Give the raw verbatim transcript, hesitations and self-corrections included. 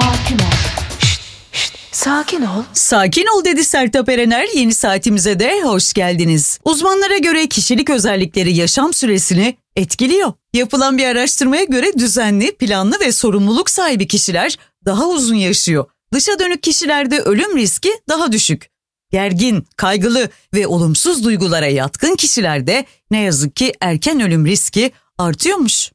Sakin ol. Şşt, şşt, sakin ol. Sakin ol dedi Sertab Erener. Yeni saatimize de hoş geldiniz. Uzmanlara göre kişilik özellikleri yaşam süresini etkiliyor. Yapılan bir araştırmaya göre düzenli, planlı ve sorumluluk sahibi kişiler daha uzun yaşıyor. Dışa dönük kişilerde ölüm riski daha düşük. Gergin, kaygılı ve olumsuz duygulara yatkın kişilerde ne yazık ki erken ölüm riski artıyormuş.